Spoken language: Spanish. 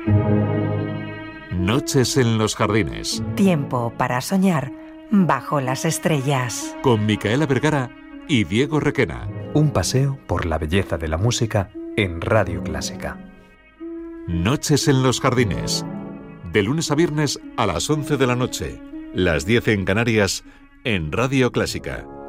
Noches en los jardines. Tiempo para soñar bajo las estrellas. Con Micaela Vergara y Diego Requena. Un paseo por la belleza de la música en Radio Clásica. Noches en los jardines. De lunes a viernes a las 11 de la noche. Las 10 en Canarias en Radio Clásica.